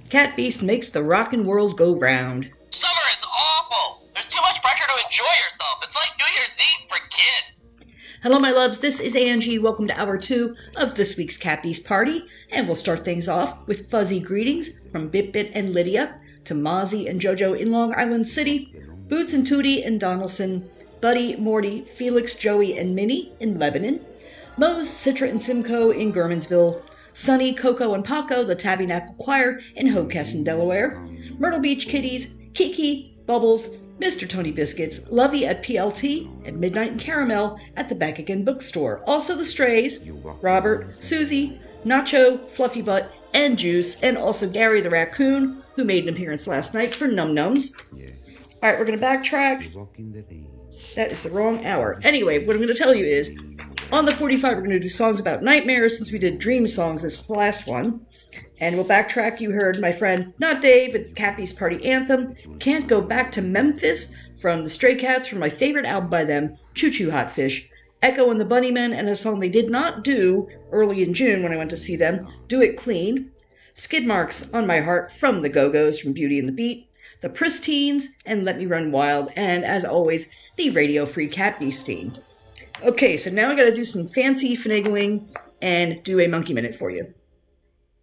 Cat Beast makes the rockin' world go round. Summer is awful. There's too much pressure to enjoy yourself. It's like New Year's Eve for kids. Hello, my loves. This is Angie. Welcome to hour 2 of this week's Cat Beast party. And we'll start things off with fuzzy greetings from Bit and Lydia to Mozzie and Jojo in Long Island City, Boots and Tootie in Donaldson, Buddy, Morty, Felix, Joey, and Minnie in Lebanon, Mose, Citra, and Simcoe in Gurmansville, Sunny, Coco, and Paco, the Tabernacle Choir in Hockessin, Delaware, Myrtle Beach Kitties, Kiki, Bubbles, Mr. Tony Biscuits, Lovey at PLT, and Midnight and Caramel at the Back Again Bookstore. Also the Strays, Robert, Susie, Nacho, Fluffy Butt, and Juice, and also Gary the Raccoon, who made an appearance last night for Num Nums. Alright, we're going to backtrack. That is the wrong hour. Anyway, what I'm going to tell you is, on the 45, we're going to do songs about nightmares, since we did dream songs this last one. And we'll backtrack. You heard my friend, not Dave, at Cat Beast Party Anthem, Can't Go Back to Memphis, from the Stray Cats, from my favorite album by them, Choo Choo Hot Fish, Echo and the Bunnymen, and a song they did not do early in June when I went to see them, Do It Clean, Skid Marks on My Heart from the Go-Go's from Beauty and the Beat, the Pristines, and Let Me Run Wild, and as always, the Radio Free Cat Beast theme. Okay, so now I gotta do some fancy finagling and do a monkey minute for you.